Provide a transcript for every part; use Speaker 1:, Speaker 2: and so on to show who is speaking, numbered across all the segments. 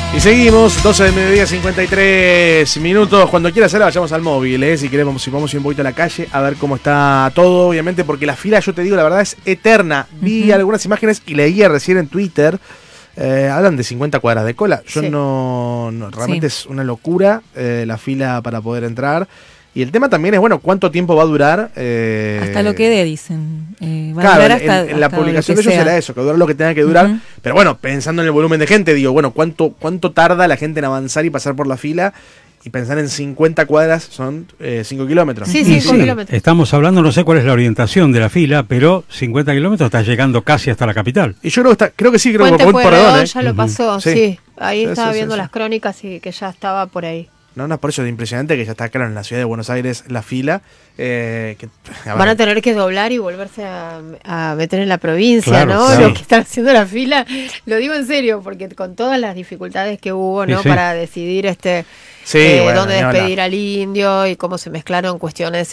Speaker 1: Y seguimos, 12 del mediodía, 53 minutos. Cuando quiera hacerla, vayamos al móvil, si queremos, si vamos a ir un poquito a la calle a ver cómo está todo, obviamente, porque la fila, yo te digo, la verdad es eterna. Vi algunas imágenes y leía recién en Twitter, hablan de 50 cuadras de cola. Yo no realmente es una locura la fila para poder entrar. Y el tema también es, bueno, ¿cuánto tiempo va a durar?
Speaker 2: Hasta lo que dé, dicen.
Speaker 1: Va a durar en la publicación de ellos será eso, que dura lo que tenga que durar. Pero bueno, pensando en el volumen de gente, digo, bueno, ¿cuánto tarda la gente en avanzar y pasar por la fila? Y pensar en 50 cuadras son 5 kilómetros.
Speaker 3: Sí, 5 kilómetros.
Speaker 4: Estamos hablando, no sé cuál es la orientación de la fila, pero 50 kilómetros está llegando casi hasta la capital.
Speaker 1: Y yo creo que sí, creo que
Speaker 3: Puente
Speaker 1: por Pueyrredón,
Speaker 3: ya lo pasó, sí. Ahí estaba viendo las crónicas y que ya estaba por ahí.
Speaker 1: No, por eso es impresionante que ya está claro en la ciudad de Buenos Aires la fila.
Speaker 3: Van a tener que doblar y volverse a meter en la provincia,
Speaker 4: claro,
Speaker 3: ¿no?
Speaker 4: Claro.
Speaker 3: Lo que están haciendo la fila, lo digo en serio, porque con todas las dificultades que hubo, ¿no?
Speaker 4: Sí.
Speaker 3: Para decidir dónde despedir al indio y cómo se mezclaron cuestiones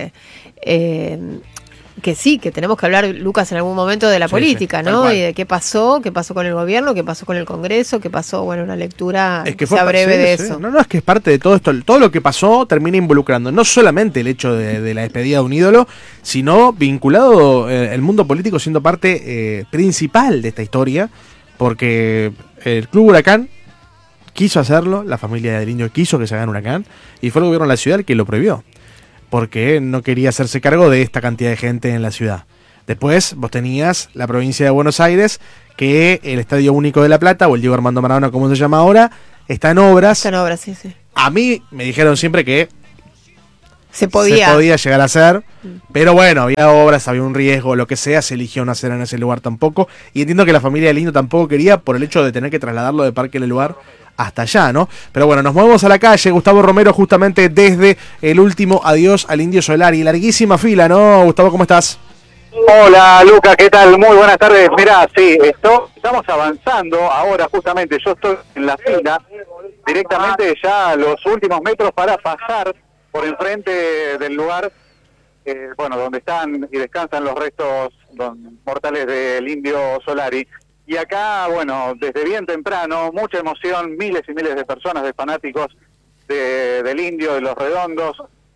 Speaker 3: que sí, que tenemos que hablar, Lucas, en algún momento de la política, ¿no? Y de qué pasó con el gobierno, qué pasó con el Congreso, qué pasó, bueno, una lectura breve de eso.
Speaker 1: No, es que es parte de todo esto. Todo lo que pasó termina involucrando no solamente el hecho de la despedida de un ídolo, sino vinculado el mundo político siendo parte principal de esta historia, porque el Club Huracán quiso hacerlo, la familia del indio quiso que se haga un huracán, y fue el gobierno de la ciudad el que lo prohibió, porque no quería hacerse cargo de esta cantidad de gente en la ciudad. Después vos tenías la provincia de Buenos Aires, que el Estadio Único de La Plata, o el Diego Armando Maradona, como se llama ahora, está en obras.
Speaker 3: Está en obras, sí.
Speaker 1: A mí me dijeron siempre que
Speaker 3: se podía
Speaker 1: llegar a hacer, pero bueno, había obras, había un riesgo, lo que sea, se eligió no hacer en ese lugar tampoco, y entiendo que la familia del indio tampoco quería por el hecho de tener que trasladarlo de Parque del Lugar hasta allá, ¿no? Pero bueno, nos movemos a la calle. Gustavo Romero, justamente desde el último adiós al Indio Solari. Larguísima fila, ¿no? Gustavo, ¿cómo estás?
Speaker 5: Hola, Luca, ¿qué tal? Muy buenas tardes. Mirá, sí, estamos avanzando ahora justamente. Yo estoy en la fila, directamente ya los últimos metros para pasar por enfrente del lugar, donde están y descansan los restos mortales del Indio Solari. Y acá, bueno, desde bien temprano, mucha emoción, miles y miles de personas, de fanáticos del Indio, de los Redondos.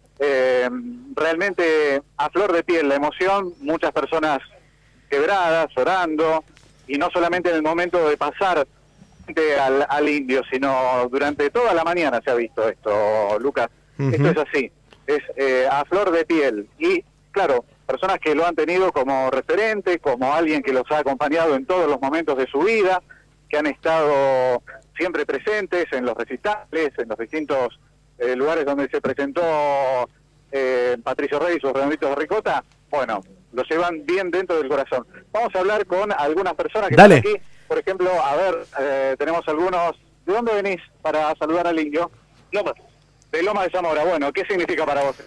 Speaker 5: Realmente a flor de piel la emoción, muchas personas quebradas, llorando, y no solamente en el momento de pasar al Indio, sino durante toda la mañana se ha visto esto, Lucas. Esto es así, es a flor de piel. Y claro, personas que lo han tenido como referente, como alguien que los ha acompañado en todos los momentos de su vida, que han estado siempre presentes en los recitales, en los distintos lugares donde se presentó Patricio Rey y sus Redonditos de Ricota. Bueno, lo llevan bien dentro del corazón. Vamos a hablar con algunas personas que están aquí. Por ejemplo, a ver, tenemos algunos. ¿De dónde venís para saludar al indio? Lomas. De Loma de Zamora. Bueno, ¿qué significa para vos?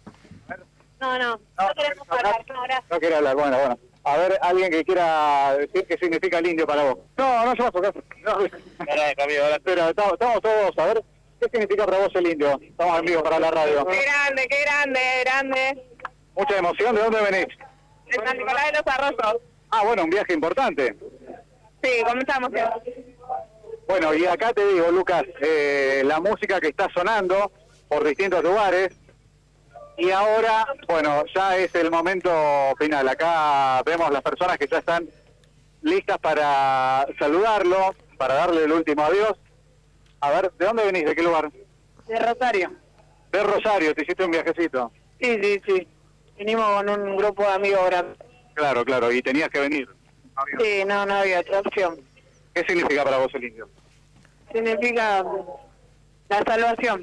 Speaker 3: No queremos hablar, no, gracias.
Speaker 5: No quiere hablar, bueno. A ver, alguien que quiera decir qué significa el indio para vos. No yo paso, no. Pero estamos todos, a ver, ¿qué significa para vos el indio? Estamos en vivo para la radio.
Speaker 6: Qué grande.
Speaker 5: Mucha emoción, ¿de dónde venís?
Speaker 6: De San Nicolás de los Arroyos.
Speaker 5: Ah, bueno, un viaje importante.
Speaker 6: Sí, comenzamos.
Speaker 5: Bueno, y acá te digo, Lucas, la música que está sonando por distintos lugares. Y ahora, bueno, ya es el momento final. Acá vemos las personas que ya están listas para saludarlo, para darle el último adiós. A ver, ¿de dónde venís? ¿De qué lugar?
Speaker 6: De Rosario.
Speaker 5: De Rosario, ¿te hiciste un viajecito?
Speaker 6: Sí. Vinimos con un grupo de amigos grandes.
Speaker 5: Claro, y tenías que venir.
Speaker 6: Sí, no había otra opción.
Speaker 5: ¿Qué significa para vos el indio?
Speaker 6: Significa la salvación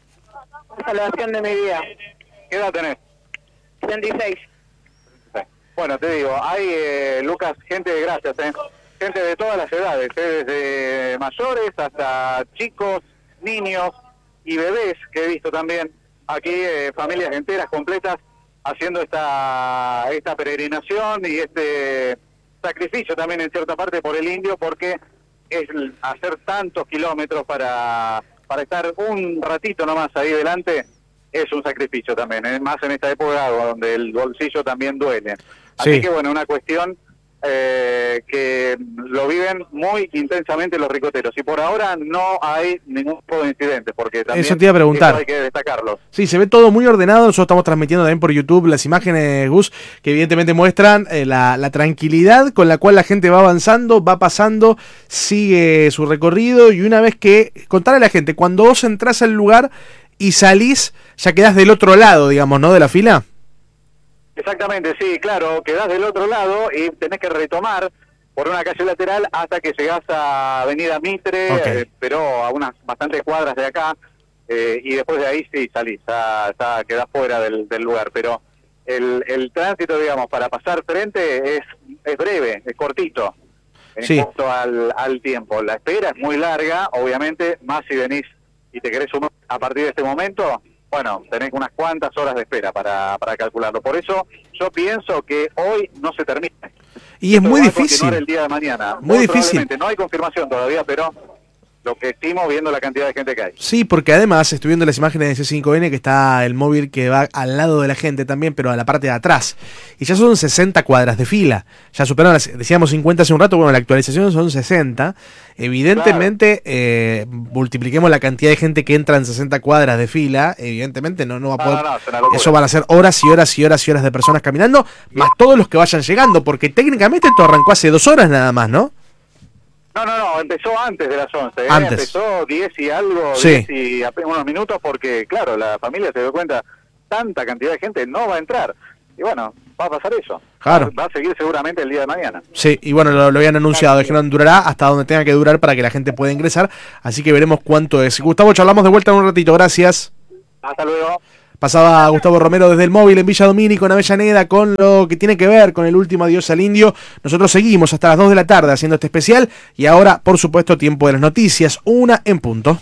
Speaker 6: de mi vida.
Speaker 5: ¿Qué edad tenés?
Speaker 6: 36.
Speaker 5: Bueno, te digo, hay, Lucas, gente de gracias, gente de todas las edades, desde mayores hasta chicos, niños y bebés, que he visto también aquí, familias enteras, completas, haciendo esta peregrinación y este sacrificio también en cierta parte por el indio, porque es hacer tantos kilómetros para estar un ratito nomás ahí delante. Es un sacrificio también, más en esta época donde el bolsillo también duele. Así que bueno, una cuestión que lo viven muy intensamente los ricoteros, y por ahora no hay ningún tipo de incidente, porque también
Speaker 1: eso te iba a preguntar.
Speaker 5: Eso hay que destacarlo.
Speaker 1: Sí, se ve todo muy ordenado. Nosotros estamos transmitiendo también por YouTube las imágenes, Gus, que evidentemente muestran la tranquilidad con la cual la gente va avanzando, va pasando, sigue su recorrido, y una vez que, contarle a la gente, cuando vos entrás al lugar y salís, ya quedás del otro lado, digamos, ¿no?, de la fila.
Speaker 5: Exactamente, sí, claro, quedás del otro lado y tenés que retomar por una calle lateral hasta que llegás a Avenida Mitre,
Speaker 1: Okay.
Speaker 5: Pero a unas bastantes cuadras de acá, y después de ahí sí salís, ya quedás fuera del lugar, pero el tránsito, digamos, para pasar frente es breve, es cortito, en cuanto al tiempo. La espera es muy larga, obviamente, más si venís y te querés sumar a partir de este momento. Bueno, tenés unas cuantas horas de espera para calcularlo. Por eso yo pienso que hoy no se termina.
Speaker 1: Y es muy difícil.
Speaker 5: Continuar el día de mañana.
Speaker 1: Muy difícil.
Speaker 5: No hay confirmación todavía, pero lo que estimo viendo la cantidad de gente que hay.
Speaker 1: Sí, porque además estoy viendo las imágenes de C5N, que está el móvil que va al lado de la gente también, pero a la parte de atrás. Y ya son 60 cuadras de fila. Ya superaron, decíamos 50 hace un rato, bueno, la actualización son 60. Evidentemente, multipliquemos la cantidad de gente que entra en 60 cuadras de fila. Evidentemente no va a poder. Eso van a ser horas y horas y horas y horas de personas caminando, más todos los que vayan llegando, porque técnicamente esto arrancó hace 2 horas nada más, ¿no?
Speaker 5: No, empezó antes de las 11.
Speaker 1: Antes.
Speaker 5: Empezó 10 y algo,
Speaker 1: sí.
Speaker 5: 10 y apenas unos minutos, porque, claro, la familia se dio cuenta, tanta cantidad de gente no va a entrar. Y bueno, va a pasar eso.
Speaker 1: Claro.
Speaker 5: Va a seguir seguramente el día de mañana.
Speaker 1: Sí, y bueno, lo habían anunciado, dijeron durará hasta donde tenga que durar para que la gente pueda ingresar, así que veremos cuánto es. Gustavo, charlamos de vuelta en un ratito, gracias.
Speaker 5: Hasta luego.
Speaker 1: Pasaba Gustavo Romero desde el móvil en Villa Domínico, en Avellaneda, con lo que tiene que ver con el último adiós al indio. Nosotros seguimos hasta las 2 de la tarde haciendo este especial, y ahora, por supuesto, tiempo de las noticias, 1 en punto.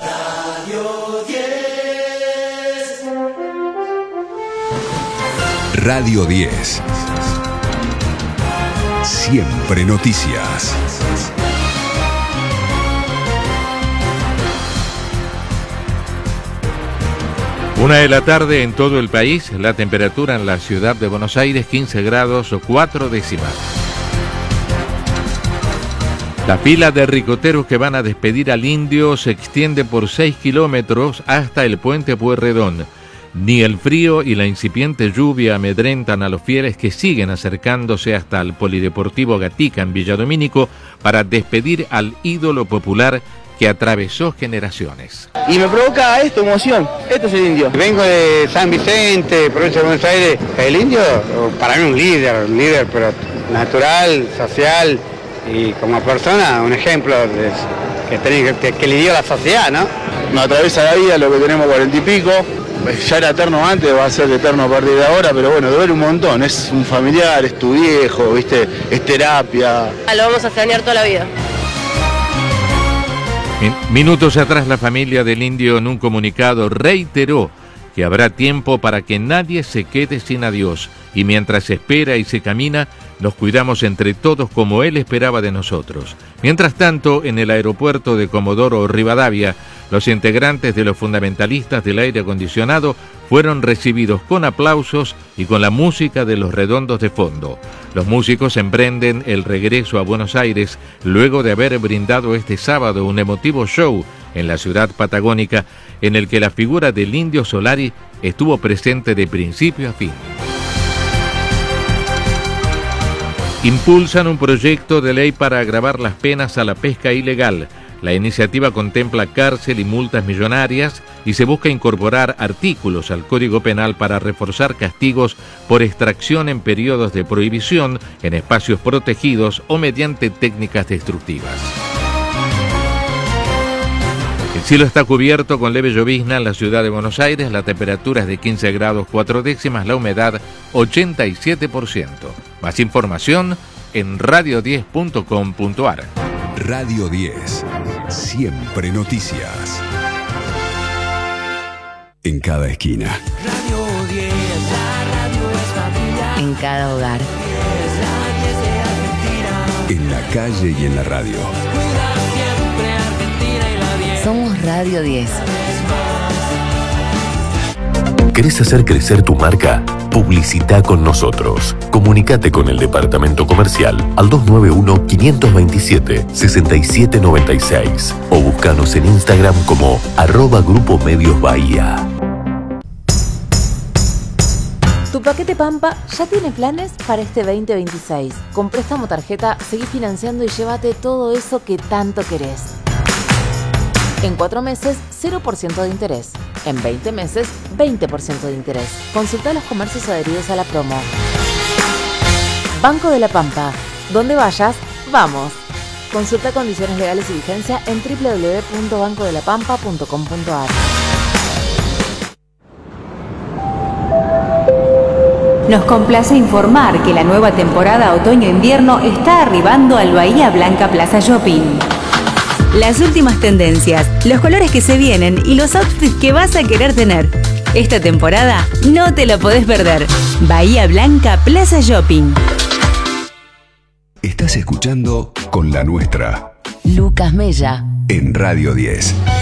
Speaker 7: Radio 10. Siempre noticias.
Speaker 8: Una de la tarde en todo el país, la temperatura en la ciudad de Buenos Aires 15 grados 4 décimas. La fila de ricoteros que van a despedir al indio se extiende por 6 kilómetros hasta el puente Pueyrredón. Ni el frío y la incipiente lluvia amedrentan a los fieles que siguen acercándose hasta el Polideportivo Gatica en Villa Domínico para despedir al ídolo popular que atravesó generaciones.
Speaker 9: Y me provoca esto, emoción. Esto es el indio.
Speaker 10: Vengo de San Vicente, provincia de Buenos Aires. El indio, para mí un líder, pero natural, social y como persona, un ejemplo que le dio a la sociedad, ¿no?
Speaker 9: Me atraviesa la vida, lo que tenemos 40 y pico. Ya era eterno antes, va a ser eterno a partir de ahora, pero bueno, duele un montón. Es un familiar, es tu viejo, ¿viste? Es terapia.
Speaker 11: Lo vamos a extrañar toda la vida.
Speaker 8: Minutos atrás, la familia del indio en un comunicado reiteró que habrá tiempo para que nadie se quede sin adiós, y mientras se espera y se camina, nos cuidamos entre todos como él esperaba de nosotros. Mientras tanto, en el aeropuerto de Comodoro Rivadavia, los integrantes de los fundamentalistas del aire acondicionado fueron recibidos con aplausos y con la música de Los Redondos de fondo. Los músicos emprenden el regreso a Buenos Aires luego de haber brindado este sábado un emotivo show en la ciudad patagónica en el que la figura del Indio Solari estuvo presente de principio a fin. Impulsan un proyecto de ley para agravar las penas a la pesca ilegal. La iniciativa contempla cárcel y multas millonarias y se busca incorporar artículos al Código Penal para reforzar castigos por extracción en periodos de prohibición, en espacios protegidos o mediante técnicas destructivas. El cielo está cubierto con leve llovizna en la ciudad de Buenos Aires, la temperatura es de 15 grados 4 décimas, la humedad 87%. Más información en radio10.com.ar.
Speaker 7: Radio 10. Siempre noticias. En cada esquina.
Speaker 12: Radio 10, la radio es familiar.
Speaker 13: En cada hogar.
Speaker 7: En la calle y en la radio.
Speaker 12: Cuida siempre Argentina y la 10.
Speaker 13: Somos Radio 10.
Speaker 14: ¿Querés hacer crecer tu marca?
Speaker 13: Publicita con nosotros. Comunicate con el departamento comercial al 291-527-6796 o búscanos en Instagram como @Grupo Medios Bahía.
Speaker 14: Tu paquete Pampa ya tiene planes para este 2026. Con préstamo tarjeta, seguí financiando y llévate todo eso que tanto querés. En 4 meses, 0% de interés. En 20 meses, 20% de interés. Consulta los comercios adheridos a la promo. Banco de la Pampa. Donde vayas, vamos. Consulta condiciones legales y vigencia en www.bancodelapampa.com.ar.
Speaker 15: Nos complace informar que la nueva temporada otoño-invierno está arribando al Bahía Blanca Plaza Shopping. Las últimas tendencias, los colores que se vienen y los outfits que vas a querer tener. Esta temporada no te la podés perder. Bahía Blanca Plaza Shopping.
Speaker 7: Estás escuchando Con la Nuestra.
Speaker 14: Lucas Mella.
Speaker 7: En Radio 10.